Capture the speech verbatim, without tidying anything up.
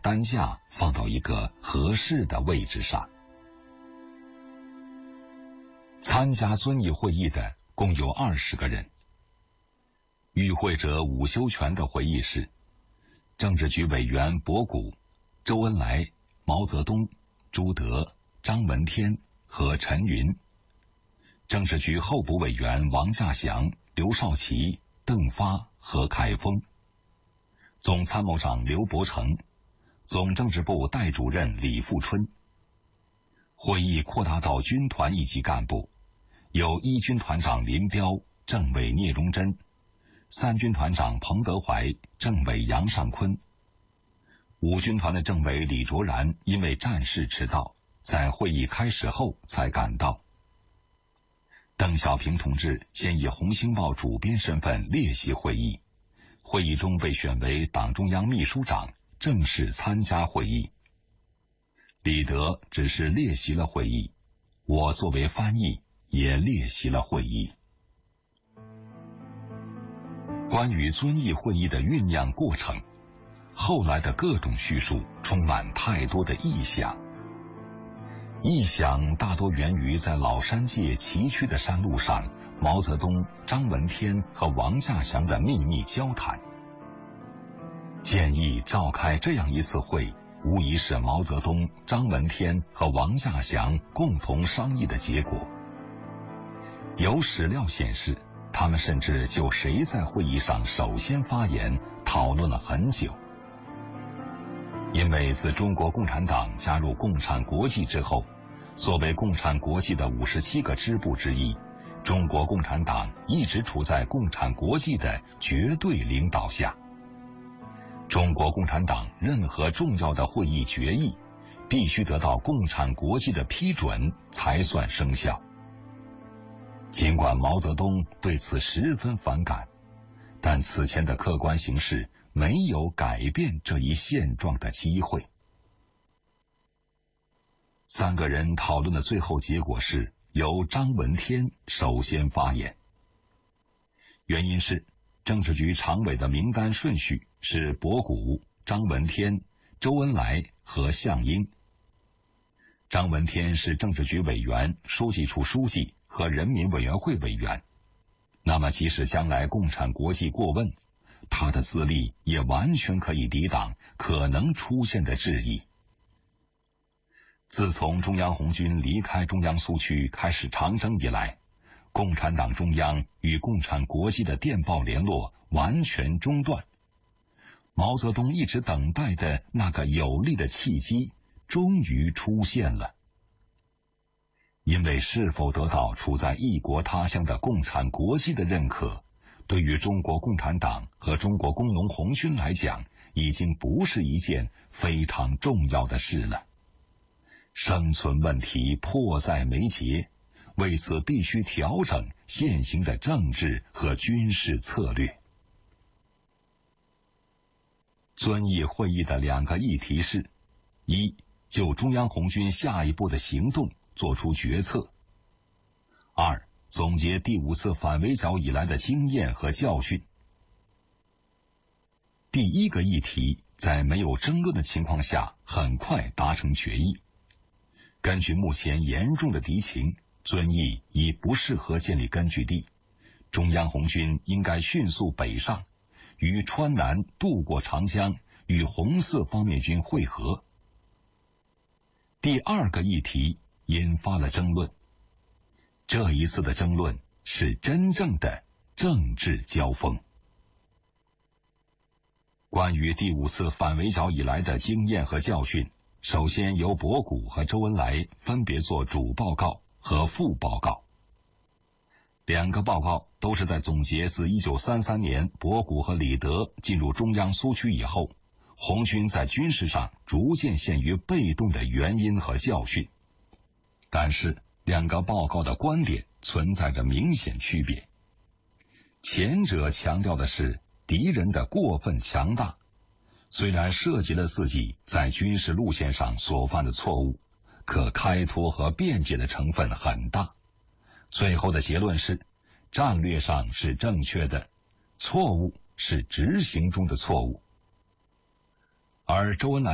担架放到一个合适的位置上。参加遵义会议的共有二十个人。与会者伍修权的回忆是，政治局委员博古、周恩来、毛泽东、朱德、张闻天和陈云，政治局候补委员王稼祥、刘少奇、邓发和凯丰，总参谋长刘伯承，总政治部代主任李富春。会议扩大到军团一级干部，有一军团长林彪、政委聂荣臻，三军团长彭德怀、政委杨尚昆。五军团的政委李卓然因为战事迟到，在会议开始后才赶到。邓小平同志先以《红星报》主编身份列席会议，会议中被选为党中央秘书长，正式参加会议。李德只是列席了会议，我作为翻译也列席了会议。关于遵义会议的酝酿过程，后来的各种叙述充满太多的臆想。臆想大多源于在老山界崎岖的山路上，毛泽东、张闻天和王稼祥的秘密交谈。建议召开这样一次会，无疑是毛泽东、张闻天和王稼祥共同商议的结果。有史料显示，他们甚至就谁在会议上首先发言讨论了很久。因为自中国共产党加入共产国际之后，作为共产国际的五十七个支部之一，中国共产党一直处在共产国际的绝对领导下。中国共产党任何重要的会议决议，必须得到共产国际的批准才算生效。尽管毛泽东对此十分反感，但此前的客观形势没有改变这一现状的机会。三个人讨论的最后结果是由张闻天首先发言。原因是政治局常委的名单顺序是博古、张闻天、周恩来和项英。张闻天是政治局委员、书记处书记和人民委员会委员，那么即使将来共产国际过问，他的资历也完全可以抵挡可能出现的质疑。自从中央红军离开中央苏区开始长征以来，共产党中央与共产国际的电报联络完全中断。毛泽东一直等待的那个有利的契机终于出现了。因为是否得到处在异国他乡的共产国际的认可，对于中国共产党和中国工农红军来讲，已经不是一件非常重要的事了。生存问题迫在眉睫，为此必须调整现行的政治和军事策略。遵义会议的两个议题是：一、就中央红军下一步的行动作出决策；二、总结第五次反围剿以来的经验和教训。第一个议题在没有争论的情况下很快达成决议。根据目前严重的敌情，遵义已不适合建立根据地，中央红军应该迅速北上，于川南渡过长江，与红四方面军会合。第二个议题引发了争论，这一次的争论是真正的政治交锋。关于第五次反围剿以来的经验和教训，首先由博古和周恩来分别做主报告和副报告。两个报告都是在总结自一九三三年博古和李德进入中央苏区以后，红军在军事上逐渐陷于被动的原因和教训。但是两个报告的观点存在着明显区别。前者强调的是敌人的过分强大，虽然涉及了自己在军事路线上所犯的错误，可开脱和辩解的成分很大。最后的结论是，战略上是正确的，错误是执行中的错误。而周恩来